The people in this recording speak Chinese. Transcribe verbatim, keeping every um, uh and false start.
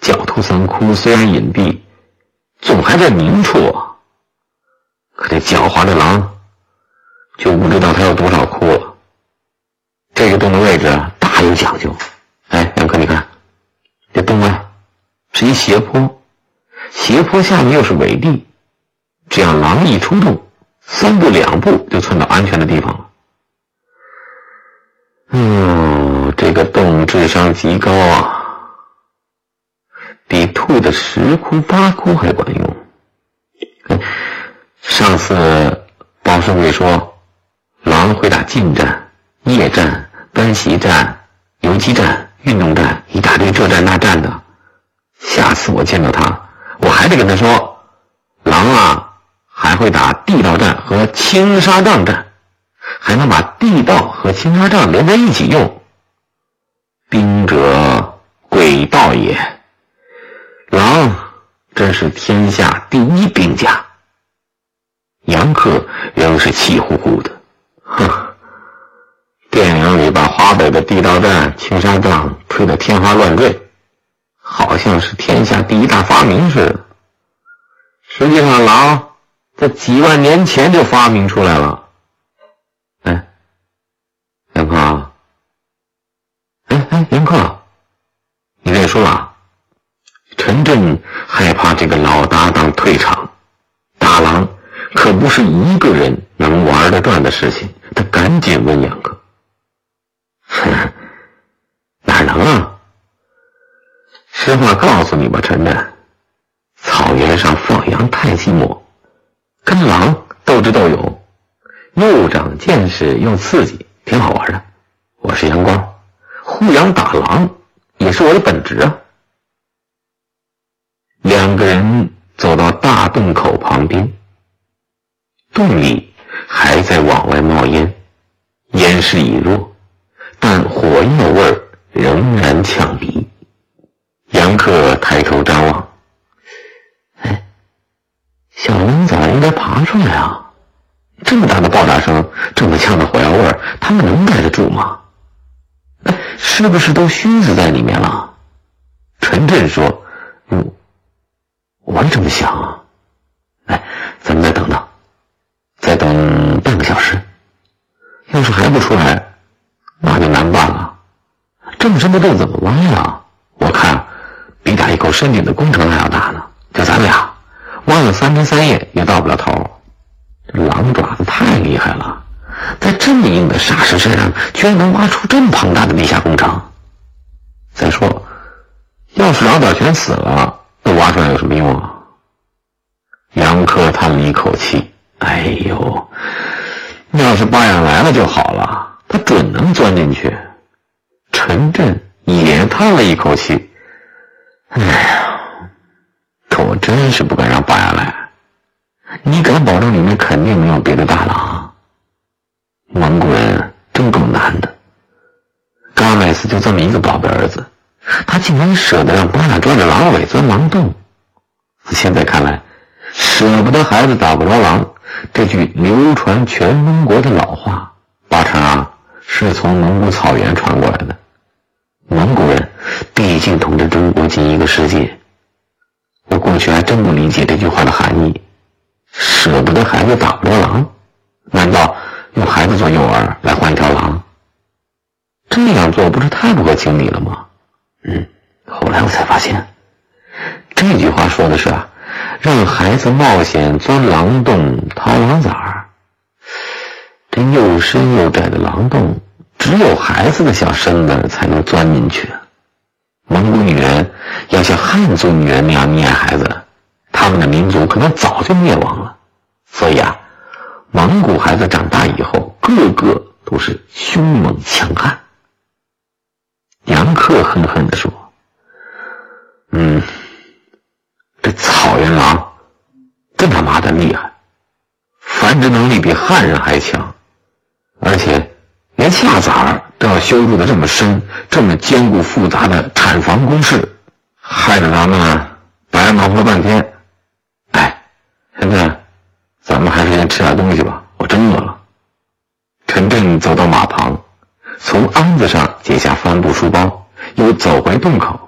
狡兔三窟虽然隐蔽，总还在明处啊。可这狡猾的狼就不知道它有多少窟了。这个洞的位置大有讲究。哎，杨哥，你看这洞啊是一斜坡，斜坡下面又是尾地，这样狼一出洞，三步两步就窜到安全的地方了。嗯，这个洞智商极高啊，比兔的十窟八窟还管用。上次包师贵说狼会打近战、夜战、奔袭战、游击战、运动战，一大堆这战那战的。下次我见到他，我还得跟他说，狼啊还会打地道战和青纱帐战，还能把地道和青纱帐连在一起用。兵者诡道也，狼真是天下第一兵家。杨克仍是气呼呼的，哼，电影里把华北的地道战、青纱帐吹得天花乱坠，好像是天下第一大发明似的。实际上狼在几万年前就发明出来了。哎，杨克，哎哎，杨克，你认输了？陈震害怕这个老搭档退场，打狼可不是一个人能玩得转的事情。他赶紧问杨克，哼，哪能啊？实话告诉你吧，陈震，草原上放羊太寂寞，跟狼斗智斗勇，又长见识又刺激，挺好玩的。我是阳光，护羊打狼也是我的本职啊。两个人走到大洞口旁边，洞里还在往外冒烟，烟势已弱，但火药味儿仍然呛鼻。杨克抬头张望，哎，小狼崽应该爬出来啊！这么大的爆炸声，这么呛的火药味儿，他们能耐得住吗？哎，是不是都熏死在里面了？陈震说，嗯，我也这么想啊。哎，咱们再等等，再等半个小时，要是还不出来，那就难办了。这么深的洞怎么挖呀？我看比打一口深井的工程还要大呢。就咱俩挖了三天三夜也到不了头。这狼爪子太厉害了，在这么硬的沙石身上居然能挖出这么庞大的地下工程。再说要是老崽全死了，那挖出来有什么用啊？杨克叹了一口气，哎呦，要是巴眼来了就好了，他准能钻进去。陈震也叹了一口气，哎呀，可我真是不敢让巴眼来。你敢保证里面肯定没有别的大狼？蒙古人真够难的。嘎麦斯就这么一个宝贝儿子，他竟然舍得让巴眼抓着狼尾钻狼洞。现在看来，舍不得孩子打不着狼，这句流传全蒙国的老话，八成啊是从蒙古草原传过来的。蒙古人毕竟统治中国近一个世纪，我过去还真不理解这句话的含义。舍不得孩子打不着狼，难道用孩子做诱饵来换一条狼？这样做不是太不合情理了吗？嗯，后来我才发现，这句话说的是啊，让孩子冒险钻狼洞掏狼崽儿。这又深又窄的狼洞，只有孩子的小身子才能钻进去。蒙古女人要像汉族女人那样溺爱孩子，他们的民族可能早就灭亡了。所以啊，蒙古孩子长大以后个个都是凶猛强悍。杨克恨恨地说，嗯，这草原狼真他妈的厉害，繁殖能力比汉人还强，而且连下崽儿都要修筑的这么深，这么坚固复杂的产房工事，害得咱们白忙活了半天。哎，现在咱们还是先吃点东西吧，我真饿了。陈震走到马旁，从鞍子上解下帆布书包，又走回洞口，